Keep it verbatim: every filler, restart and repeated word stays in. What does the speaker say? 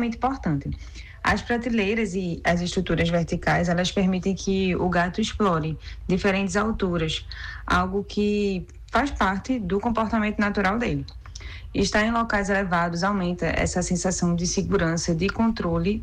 extremamente importante. As prateleiras e as estruturas verticais, elas permitem que o gato explore diferentes alturas, algo que faz parte do comportamento natural dele. Estar em locais elevados aumenta essa sensação de segurança, de controle